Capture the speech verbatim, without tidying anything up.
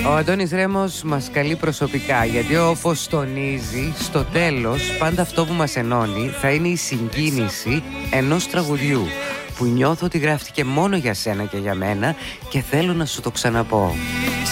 Ο Αντώνης Ρέμος μας καλεί προσωπικά, γιατί όπως τονίζει, στο τέλος πάντα αυτό που μας ενώνει θα είναι η συγκίνηση ενός τραγουδιού που νιώθω ότι γράφτηκε μόνο για σένα και για μένα και θέλω να σου το ξαναπώ.